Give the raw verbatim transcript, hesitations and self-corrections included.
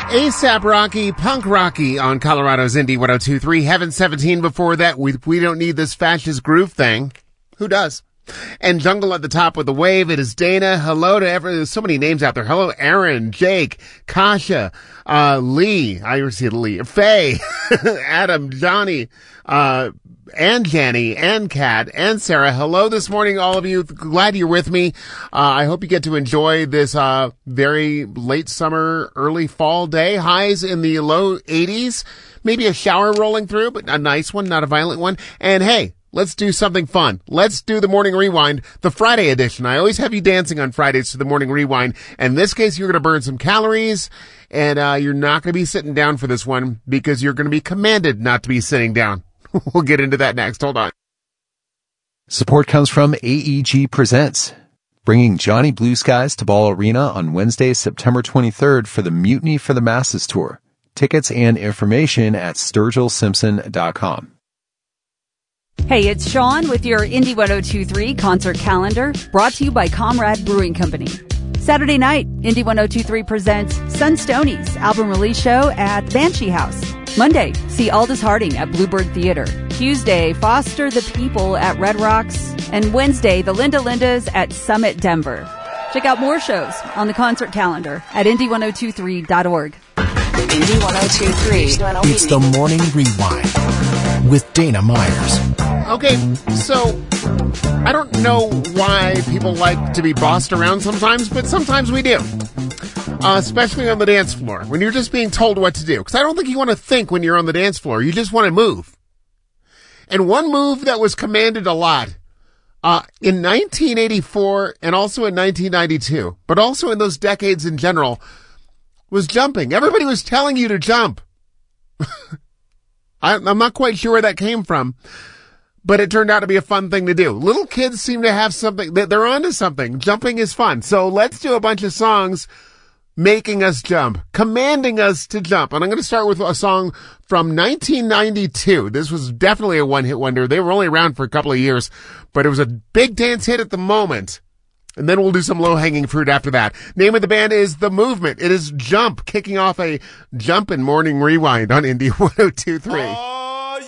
ASAP Rocky, Punk Rocky on Colorado's Indie one oh two point three. Heaven seventeen before that. We, we don't need this fascist groove thing. Who does? And Jungle at the top with the wave. It is Dana. Hello to everyone. There's so many names out there. Hello, Aaron, Jake, Kasha, uh, Lee. I already see Lee. Faye, Adam, Johnny, uh, and Jenny, and Kat, and Sarah. Hello this morning, all of you. Glad you're with me. Uh, I hope you get to enjoy this, uh, very late summer, early fall day. Highs in the low eighties. Maybe a shower rolling through, but a nice one, not a violent one. And hey, let's do something fun. Let's do the Morning Rewind, the Friday edition. I always have you dancing on Fridays to the Morning Rewind. In this case, you're going to burn some calories, and uh you're not going to be sitting down for this one because you're going to be commanded not to be sitting down. We'll get into that next. Hold on. Support comes from A E G Presents, bringing Johnny Blue Skies to Ball Arena on Wednesday, September twenty-third for the Mutiny for the Masses Tour. Tickets and information at sturgill simpson dot com. Hey, it's Sean with your Indie one oh two point three concert calendar, brought to you by Comrade Brewing Company. Saturday night, Indie one oh two point three presents Sunstonies album release show at the Banshee House. Monday, see Aldous Harding at Bluebird Theater. Tuesday, Foster the People at Red Rocks. And Wednesday, the Linda Lindas at Summit Denver. Check out more shows on the concert calendar at indie one oh two point three dot org. Indie one oh two point three. It's the Morning Rewind with Dana Myers. Okay, so I don't know why people like to be bossed around sometimes, but sometimes we do. Uh, especially on the dance floor, when you're just being told what to do. Because I don't think you want to think when you're on the dance floor. You just want to move. And one move that was commanded a lot uh in nineteen eighty-four and also in nineteen ninety-two, but also in those decades in general, was jumping. Everybody was telling you to jump. I, I'm not quite sure where that came from, but it turned out to be a fun thing to do. Little kids seem to have something, they're onto something. Jumping is fun. So let's do a bunch of songs making us jump, commanding us to jump. And I'm going to start with a song from nineteen ninety-two. This was definitely a one-hit wonder. They were only around for a couple of years, but it was a big dance hit at the moment. And then we'll do some low-hanging fruit after that. Name of the band is The Movement. It is Jump, kicking off a Jumpin' Morning Rewind on Indie one oh two point three.